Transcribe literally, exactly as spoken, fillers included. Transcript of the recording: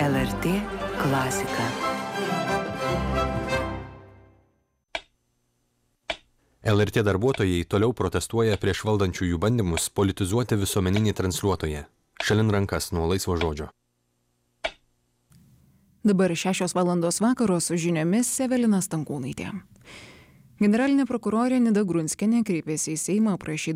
L R T klasika. L R T darbuotojai toliau protestuoja prieš valdančiųjų bandymus politizuoti visuomeninį transliuotoją. Šalin rankas nuo laisvo žodžio. Dabar šešios valandos vakaro su žiniomis Evelina Stankūnaitė. Generalinė prokurorė Nida Grunskienė kreipėsi į Seimą prašydama